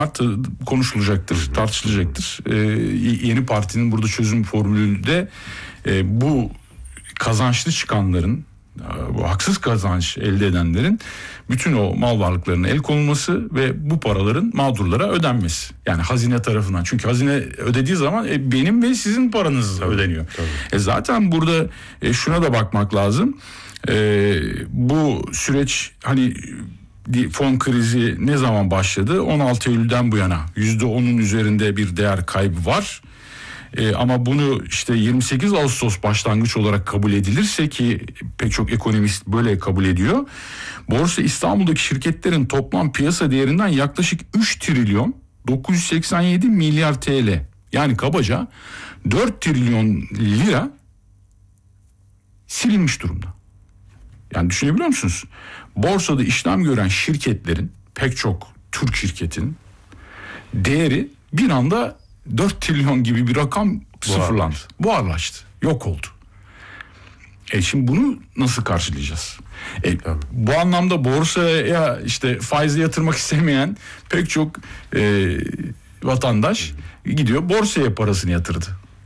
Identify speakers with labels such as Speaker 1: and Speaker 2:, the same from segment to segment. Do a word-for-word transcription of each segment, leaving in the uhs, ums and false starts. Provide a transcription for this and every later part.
Speaker 1: konuşulacaktır, tartışılacaktır. Ee, yeni partinin burada çözüm formülü de e, bu kazançlı çıkanların, bu haksız kazanç elde edenlerin bütün o mal varlıklarına el konulması ve bu paraların mağdurlara ödenmesi. Yani hazine tarafından. Çünkü hazine ödediği zaman e, benim ve sizin paranız tabii, ödeniyor. Tabii. E, zaten burada e, şuna da bakmak lazım. E, bu süreç hani fon krizi ne zaman başladı? on altı Eylül'den bu yana yüzde onun üzerinde bir değer kaybı var. Ee, ama bunu işte yirmi sekiz Ağustos başlangıç olarak kabul edilirse, ki pek çok ekonomist böyle kabul ediyor. Borsa İstanbul'daki şirketlerin toplam piyasa değerinden yaklaşık üç trilyon dokuz yüz seksen yedi milyar T L, yani kabaca dört trilyon lira silinmiş durumda. Yani düşünebiliyor musunuz? Borsada işlem gören şirketlerin, pek çok Türk şirketin değeri bir anda dört trilyon gibi bir rakam sıfırlandı. Buharlaştı. Yok oldu. E şimdi bunu nasıl karşılayacağız? E, bu anlamda borsaya işte faizle yatırmak istemeyen pek çok e, vatandaş gidiyor borsaya parasını yatırdı.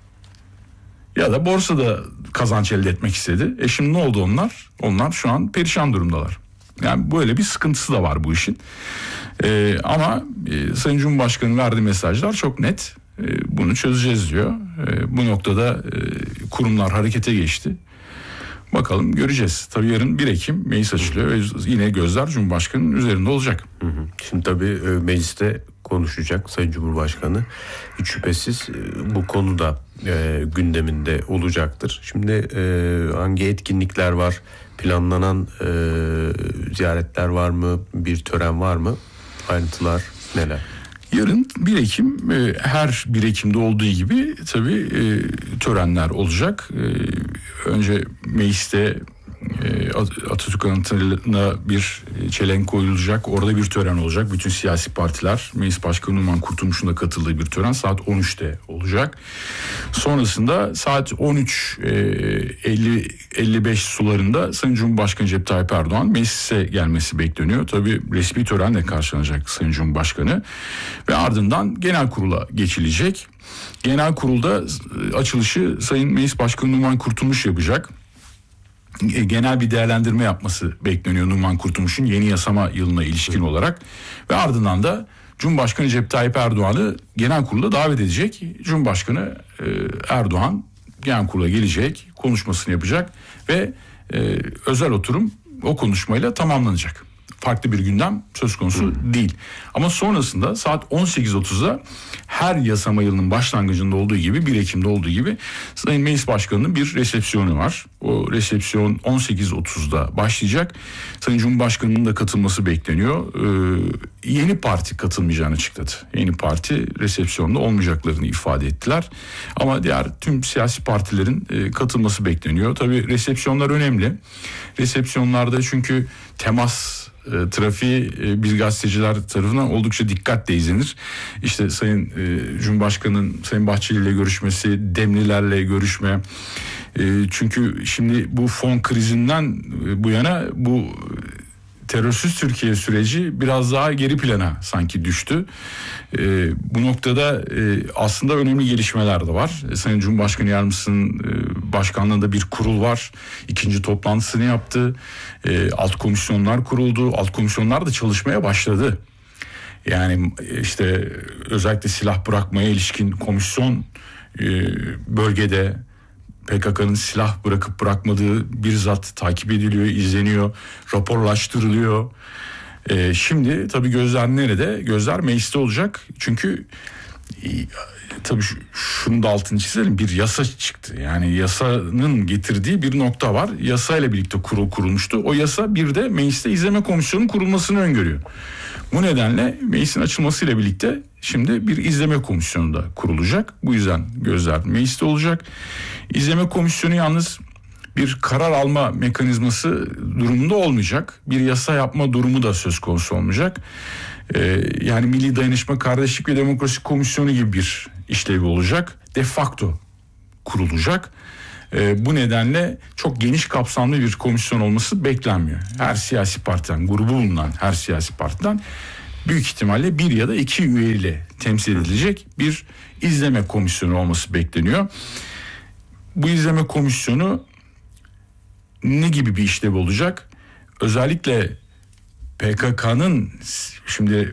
Speaker 1: Ya da borsada kazanç elde etmek istedi. E şimdi ne oldu onlar? Onlar şu an perişan durumdalar. Yani böyle bir sıkıntısı da var bu işin. Ee, ama e, Sayın Cumhurbaşkanı verdiği mesajlar çok net. E, bunu çözeceğiz diyor. E, bu noktada e, kurumlar harekete geçti. Bakalım, göreceğiz. Tabii yarın bir Ekim meclis açılıyor ve yine gözler Cumhurbaşkanı'nın üzerinde olacak.
Speaker 2: Hı hı. Şimdi tabii e, mecliste konuşacak Sayın Cumhurbaşkanı. Hiç şüphesiz e, bu konu da e, gündeminde olacaktır. Şimdi e, hangi etkinlikler var? Planlanan e, ziyaretler var mı? Bir tören var mı? Ayrıntılar neler?
Speaker 1: Yarın bir Ekim, e, her bir Ekim'de olduğu gibi tabii e, törenler olacak. E, önce mecliste e, Atatürk Anıtı'na bir çelenk koyulacak. Orada bir tören olacak. Bütün siyasi partiler, Meclis Başkanı Numan Kurtulmuş'un da katıldığı bir tören saat on üçte olacak. Sonrasında saat on üç elli elli beş sularında Sayın Cumhurbaşkanı Recep Tayyip Erdoğan meclise gelmesi bekleniyor. Tabii resmi törenle karşılanacak Sayın Cumhurbaşkanı ve ardından genel kurula geçilecek. Genel kurulda açılışı Sayın Meclis Başkanı Numan Kurtulmuş yapacak. Genel bir değerlendirme yapması bekleniyor Numan Kurtulmuş'un yeni yasama yılına ilişkin olarak ve ardından da Cumhurbaşkanı Recep Tayyip Erdoğan'ı genel kurula davet edecek. Cumhurbaşkanı Erdoğan genel kurula gelecek, konuşmasını yapacak ve e, özel oturum o konuşmayla tamamlanacak. Farklı bir gündem söz konusu hmm. değil. Ama sonrasında saat on sekiz otuzda her yasama yılının başlangıcında olduğu gibi, bir Ekim'de olduğu gibi Sayın Meclis Başkanı'nın bir resepsiyonu var. O resepsiyon on sekiz otuzda başlayacak. Sayın Cumhurbaşkanı'nın da katılması bekleniyor. Ee, yeni parti katılmayacağını açıkladı. Yeni parti resepsiyonda olmayacaklarını ifade ettiler. Ama diğer tüm siyasi partilerin e, katılması bekleniyor. Tabii resepsiyonlar önemli. Resepsiyonlarda çünkü temas E, trafiği e, biz gazeteciler tarafından oldukça dikkatle izlenir. İşte Sayın e, Cumhurbaşkanı'nın Sayın Bahçeli ile görüşmesi, Demlilerle görüşme. E, çünkü şimdi bu fon krizinden e, bu yana bu terörsüz Türkiye süreci biraz daha geri plana sanki düştü. E, bu noktada e, aslında önemli gelişmeler de var. E, Sayın Cumhurbaşkanı Yardımcısının e, başkanlığında bir kurul var. İkinci toplantısını yaptı. E, alt komisyonlar kuruldu. Alt komisyonlar da çalışmaya başladı. Yani işte özellikle silah bırakmaya ilişkin komisyon e, bölgede P K K'nın silah bırakıp bırakmadığı bizzat takip ediliyor, izleniyor, raporlaştırılıyor. Ee, şimdi tabii gözler nerede? Gözler mecliste olacak. Çünkü e, tabii şu, şunu da altını çizelim, bir yasa çıktı. Yani yasanın getirdiği bir nokta var. Yasayla birlikte kurul kurulmuştu. O yasa bir de mecliste izleme komisyonunun kurulmasını öngörüyor. Bu nedenle meclisin açılmasıyla birlikte şimdi bir izleme komisyonu da kurulacak. Bu yüzden gözler mecliste olacak. İzleme komisyonu yalnız bir karar alma mekanizması durumunda olmayacak. Bir yasa yapma durumu da söz konusu olmayacak. Ee, yani Milli Dayanışma, Kardeşlik ve Demokrasi Komisyonu gibi bir işlevi olacak. De facto kurulacak. Ee, bu nedenle çok geniş kapsamlı bir komisyon olması beklenmiyor. Her siyasi partiden, grubu bulunan her siyasi partiden büyük ihtimalle bir ya da iki üyeyle temsil edilecek bir izleme komisyonu olması bekleniyor. Bu izleme komisyonu ne gibi bir işlev olacak? Özellikle P K K'nın şimdi